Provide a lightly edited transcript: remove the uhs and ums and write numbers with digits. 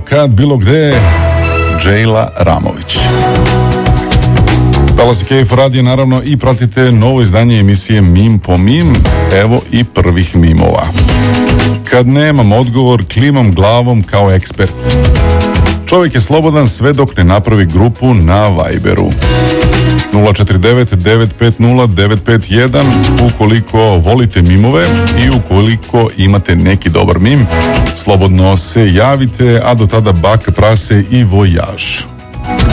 kad bilo gde, Džejla Ramović. Dallas KF radi naravno i pratite novo izdanje emisije Mim po mim. Evo i prvih mimova. Kad nemam odgovor, klimam glavom kao ekspert. Čovjek je slobodan sve dok ne napravi grupu na Viberu. 049-950-951 ukoliko volite mimove i ukoliko imate neki dobar mim, slobodno se javite, a do tada bak, prase i vojaž.